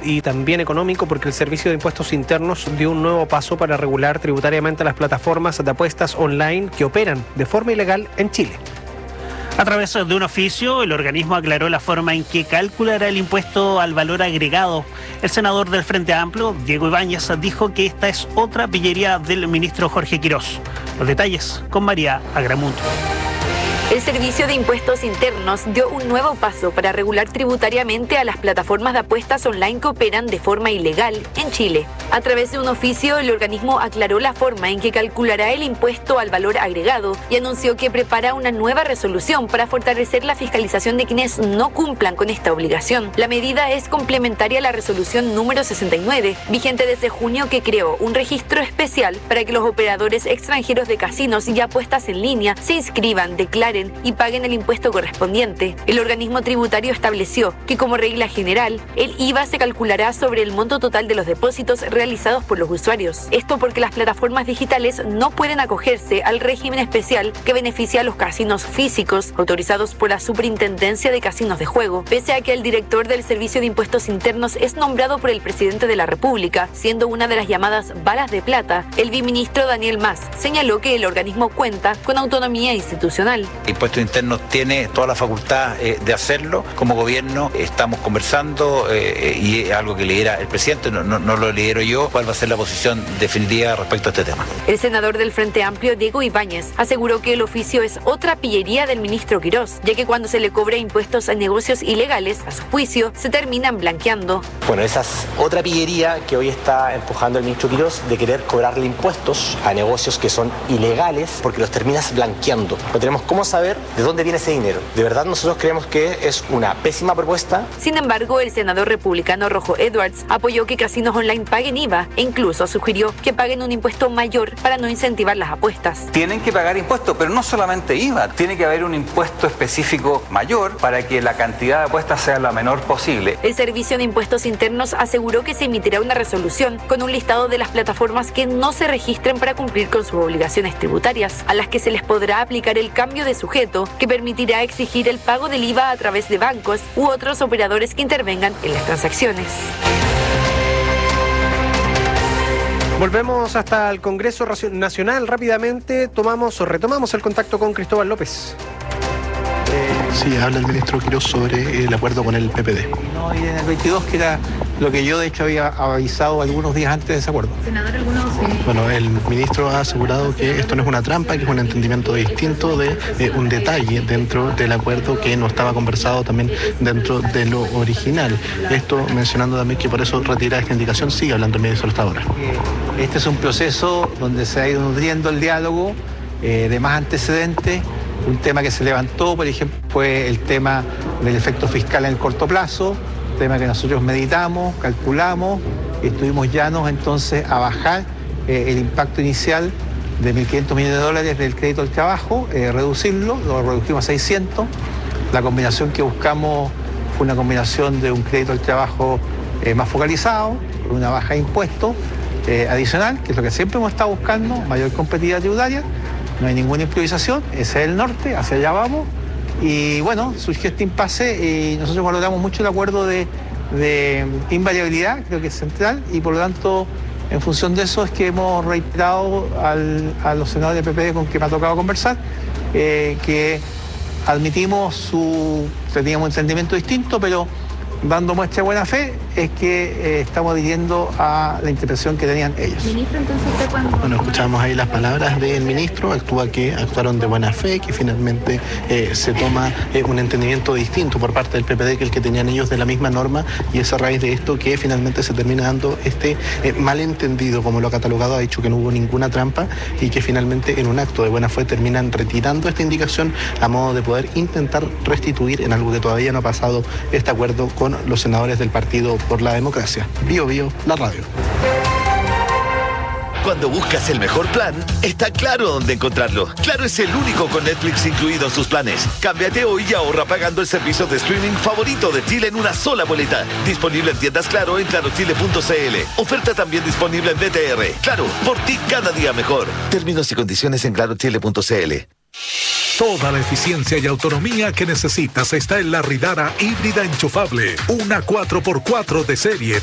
y también económico, porque el Servicio de Impuestos Internos dio un nuevo paso para regular tributariamente las plataformas de apuestas online que operan de forma ilegal en Chile. A través de un oficio, el organismo aclaró la forma en que calculará el impuesto al valor agregado. El senador del Frente Amplio, Diego Ibáñez, dijo que esta es otra pillería del ministro Jorge Quirós. Los detalles con María Agramunt. El Servicio de Impuestos Internos dio un nuevo paso para regular tributariamente a las plataformas de apuestas online que operan de forma ilegal en Chile. A través de un oficio, el organismo aclaró la forma en que calculará el impuesto al valor agregado y anunció que prepara una nueva resolución para fortalecer la fiscalización de quienes no cumplan con esta obligación. La medida es complementaria a la resolución número 69, vigente desde junio, que creó un registro especial para que los operadores extranjeros de casinos y apuestas en línea se inscriban, declaren y paguen el impuesto correspondiente. El organismo tributario estableció que, como regla general, el IVA se calculará sobre el monto total de los depósitos realizados por los usuarios. Esto porque las plataformas digitales no pueden acogerse al régimen especial que beneficia a los casinos físicos autorizados por la Superintendencia de Casinos de Juego, pese a que el director del Servicio de Impuestos Internos es nombrado por el presidente de la República, siendo una de las llamadas balas de plata. El viceministro Daniel Mas señaló que el organismo cuenta con autonomía institucional. Impuestos Internos tiene toda la facultad de hacerlo. Como gobierno estamos conversando y es algo que lidera el presidente, no lo lidero yo, cuál va a ser la posición definitiva respecto a este tema. El senador del Frente Amplio, Diego Ibáñez, aseguró que el oficio es otra pillería del ministro Quirós, ya que cuando se le cobra impuestos a negocios ilegales, a su juicio, se terminan blanqueando. Bueno, esa es otra pillería que hoy está empujando el ministro Quirós, de querer cobrarle impuestos a negocios que son ilegales porque los terminas blanqueando. No tenemos cómo saber de dónde viene ese dinero. De verdad, nosotros creemos que es una pésima propuesta. Sin embargo, el senador republicano Rojo Edwards apoyó que casinos online paguen IVA e incluso sugirió que paguen un impuesto mayor para no incentivar las apuestas. Tienen que pagar impuestos, pero no solamente IVA. Tiene que haber un impuesto específico mayor para que la cantidad de apuestas sea la menor posible. El Servicio de Impuestos Internos aseguró que se emitirá una resolución con un listado de las plataformas que no se registren para cumplir con sus obligaciones tributarias, a las que se les podrá aplicar el cambio de sujeto que permitirá exigir el pago del IVA a través de bancos u otros operadores que intervengan en las transacciones. Volvemos hasta el Congreso Nacional rápidamente. Retomamos el contacto con Cristóbal López. Sí, habla el ministro Quirós sobre el acuerdo con el PPD. No, y en el 22, que era lo que yo de hecho había avisado algunos días antes de ese acuerdo. Senador, algunos... Bueno, el ministro ha asegurado que esto no es una trampa, que es un entendimiento distinto de un detalle dentro del acuerdo que no estaba conversado también dentro de lo original. Esto mencionando también que por eso retira esta indicación, sigue hablando el ministro hasta ahora. Este es un proceso donde se ha ido nutriendo el diálogo de más antecedentes. Un tema que se levantó, por ejemplo, fue el tema del efecto fiscal en el corto plazo, tema que nosotros meditamos, calculamos, y estuvimos llanos entonces a bajar el impacto inicial de $1.500 millones del crédito al trabajo, reducirlo, lo redujimos a 600. La combinación que buscamos fue una combinación de un crédito al trabajo más focalizado, una baja de impuestos adicional, que es lo que siempre hemos estado buscando, mayor competitividad tributaria. No hay ninguna improvisación, ese es el norte, hacia allá vamos. Y bueno, surgió este impasse y nosotros valoramos mucho el acuerdo de invariabilidad, creo que es central, y por lo tanto, en función de eso es que hemos reiterado a los senadores del PPD con que me ha tocado conversar, que admitimos teníamos un entendimiento distinto, pero dando muestra de buena fe, es que estamos adhiriendo a la interpretación que tenían ellos. Ministro, entonces, ¿usted cuándo? Bueno, escuchamos ahí las palabras del ministro, actuaron de buena fe, que finalmente se toma un entendimiento distinto por parte del PPD que el que tenían ellos de la misma norma, y es a raíz de esto que finalmente se termina dando este malentendido, como lo ha catalogado, ha dicho que no hubo ninguna trampa y que finalmente en un acto de buena fe terminan retirando esta indicación a modo de poder intentar restituir en algo que todavía no ha pasado este acuerdo con los senadores del Partido por la Democracia. Bio, la radio. Cuando buscas el mejor plan, está Claro dónde encontrarlo. Claro es el único con Netflix incluido en sus planes. Cámbiate hoy y ahorra pagando el servicio de streaming favorito de Chile en una sola boleta. Disponible en tiendas Claro en clarochile.cl. Oferta también disponible en DTR. Claro, por ti cada día mejor. Términos y condiciones en clarochile.cl. Toda la eficiencia y autonomía que necesitas está en la Ridara híbrida enchufable. Una 4x4 de serie